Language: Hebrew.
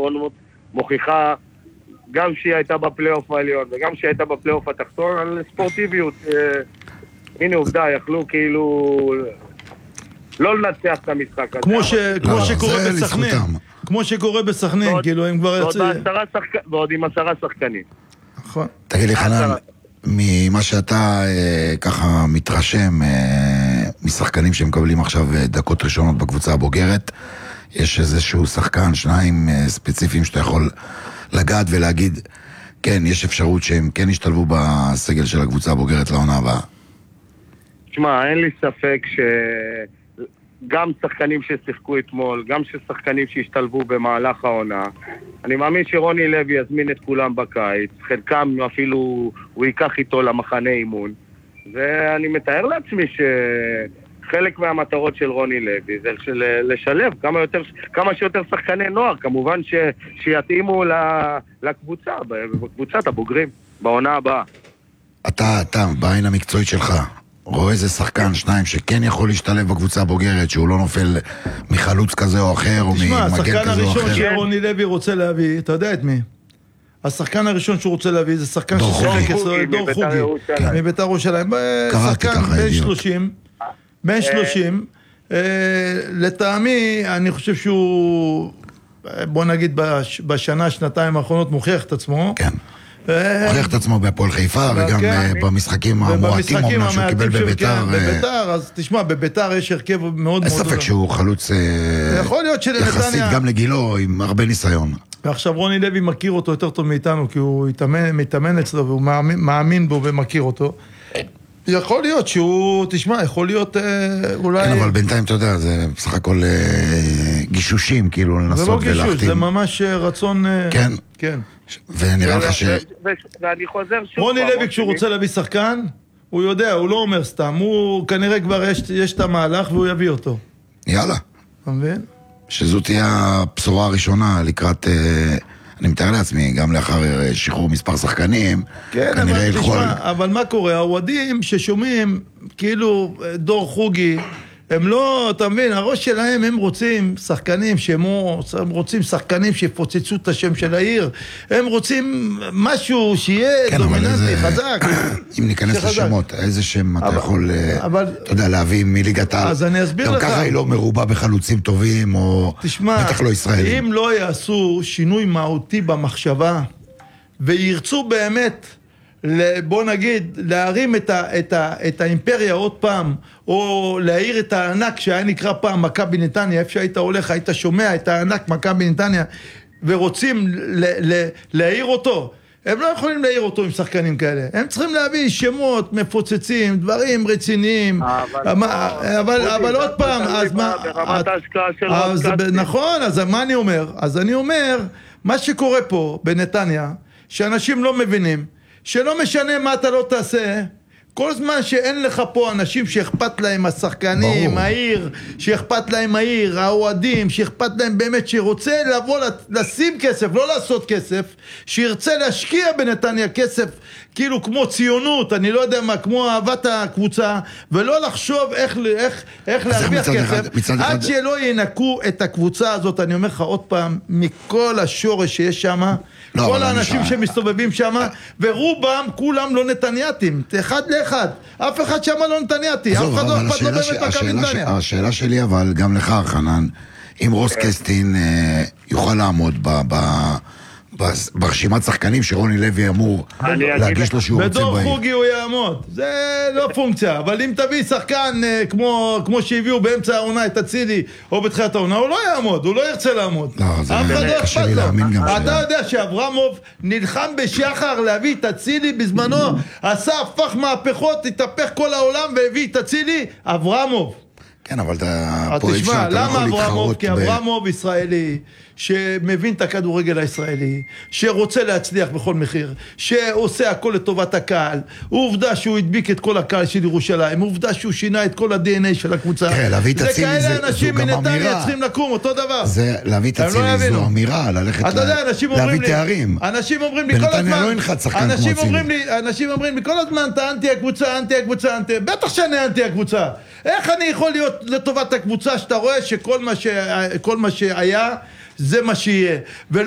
האחרונות מוכיחה, גם שהיא הייתה בפלייאוף העליון וגם שהיא הייתה בפלייאוף התחתון, על ספורטיביות. הנה עובדה, יכלו כאילו לא לנצח את המשחק הזה. כמו שקורה בסכנין. כמו שקורה בסכנין, כאילו הם כבר ועוד עם 10 שחקנים. נכון. תגיד לי חנן, ממה שאתה ככה מתרשם משחקנים שמקבלים עכשיו דקות ראשונות בקבוצה הבוגרת, יש איזשהו שחקן, 2 ספציפיים שאתה יכול לגעת ולהגיד, כן, יש אפשרות שהם כן ישתלבו בסגל של הקבוצה הבוגרת לעונה הבאה? תשמע, אין לי ספק שגם שחקנים ששיחקו אתמול, גם שחקנים שהשתלבו במהלך העונה, אני מאמין שרוני לוי יזמין את כולם בקיץ, חלקם אפילו הוא ייקח איתו למחנה אימון, ואני מתאר לעצמי שחלק מהמטרות של רוני לוי זה לשלב כמה שיותר שחקני נוער, כמובן שיתאימו לקבוצה, בקבוצת הבוגרים, בעונה הבאה. אתה, בעין המקצועית שלך, רואה איזה שחקן, 2 שכן יכול להשתלב בקבוצה הבוגרת, שהוא לא נופל מחלוץ כזה או אחר, או ממגן כזה או אחר? תשמע, השחקן הראשון שרוני לוי רוצה להביא, אתה יודע את מי? השחקן הראשון שהוא רוצה להביא זה שחקן ששיחק אצלו, דור חוגי, מביתר ירושלים, שחקן בן 30, לטעמי, אני חושב שהוא, בוא נגיד, בשנה, שנתיים האחרונות מוכיח את עצמו. כן. הולך את עצמו בהפועל חיפה, וגם במשחקים המועטים אומנם שהוא קיבל בביתר. אז תשמע, בביתר יש הרכב מאוד מאוד... אין ספק שהוא חלוץ יחסית גם לגילו, עם הרבה ניסיון. ועכשיו רוני לוי מכיר אותו יותר טוב מאיתנו, כי הוא מתאמן אצלו, והוא מאמין בו ומכיר אותו. יכול להיות שהוא, תשמע, יכול להיות אולי... כן, אבל בינתיים, אתה יודע, זה בסך הכל גישושים, כאילו, לנסות ולהחתים. זה לא גישוש, זה ממש רצון... כן. כן. ונראה לך ואני חוזר שוב... רוני לוי, כשהוא רוצה להביא שחקן, הוא יודע, הוא לא אומר סתם, הוא כנראה כבר יש את המהלך והוא יביא אותו. יאללה. אתה מבין? שזו תהיה הבשורה הראשונה לקראת... אני מתאר לעצמי, גם לאחר שחרור מספר שחקנים, כן, כנראה אבל תשמע, אבל מה קורה? האוהדים ששומעים, כאילו, דור חוגי, הם לא, אתה מבין, הראש שלהם, הם רוצים שחקנים הם רוצים שחקנים שיפוצצו את השם של העיר, הם רוצים משהו שיהיה דומיננטי, חזק. אם ניכנס לשמות, איזה שם אתה יכול, אתה יודע, להביא מליגת העל. אז אני אסביר לך. גם ככה היא לא מרובה בחלוצים טובים, או בטח לא ישראלים. אם לא יעשו שינוי מהותי במחשבה, וירצו באמת, בוא נגיד, להרים את האימפריה עוד פעם, או להעיר את הענק שהיה נקרא פעם מכבי נתניה, איפה שהיית הולך, היית שומע את הענק מכבי נתניה, ורוצים להעיר אותו. הם לא יכולים להעיר אותו עם שחקנים כאלה. הם צריכים להביא שמות, מפוצצים, דברים רציניים. אבל עוד פעם, אז מה... נכון, אז מה אני אומר? אז אני אומר, מה שקורה פה בנתניה, שאנשים לא מבינים, שלא משנה מה אתה לא תעשה, כל זמן שאין לך פה אנשים שאכפת להם השחקנים, העיר, שאכפת להם העיר, האוהדים, שאכפת להם באמת, שרוצה לבוא לשים כסף, לא לעשות כסף, שירצה להשקיע בנתניה כסף, כאילו כמו ציונות, אני לא יודע מה, כמו אהבת הקבוצה, ולא לחשוב איך להרוויח כסף, עד שלא ינקו את הקבוצה הזאת, אני אומר לך עוד פעם, מכל השורש שיש שם, כל האנשים שמסתובבים שם, ורובם כולם לא נתנייתים, אחד לאחד, אף אחד שם לא נתנייתי, אף אחד לא אכפת לו באמת מכבי נתניה. השאלה שלי אבל גם לך חנן, אם רוס קסטין יוכל לעמוד ברשימת שחקנים שרוני לוי אמור להגיש לו שהוא רוצה בדור בהם. חוגי הוא יעמוד, זה לא פונקציה, אבל אם תביא שחקן כמו שהביאו באמצע העונה את הצילי או בתחילת העונה, הוא לא יעמוד, הוא לא ירצה לעמוד. לא, זה קשה לי להאמין גם. אתה יודע שאברמוב נלחם בשחר להביא את הצילי בזמנו, עשה הפך מהפכות, התהפך כל העולם והביא את הצילי, אברמוב. כן, אבל פה אפשר, אתה לא יכול להתחרות. כי אברמוב ישראלי, שמבין את הכדורגל הישראלי, שרוצה להצליח בכל מחיר, שעושה הכל לטובת הקהל, עובדה שהוא הדביק את כל הקהל של ירושלים, עובדה שהוא שינה את כל ה-DNA של הקבוצה. כן, להביא את הצילי זו גם אמירה. צריכים לקום, אותו דבר. להביא את הצילי זו אמירה, ללכת להביא תארים. אנשים אומרים לי כל הזמן, לא ינחת שחקן כמו הצילי. אנשים אומרים לי כל הזמן, אתה אנטי הקבוצה, אנטי הקבוצה, בטח שאני אנטי הקבוצה. איך אני יכול להיות לטובת הקבוצה שאתה רואה שכל מה שהיה זה מה שיהיה,